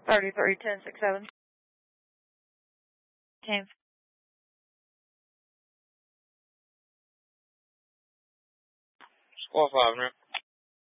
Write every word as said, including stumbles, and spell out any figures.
thirty-three ten six seven. James. Squad five, man.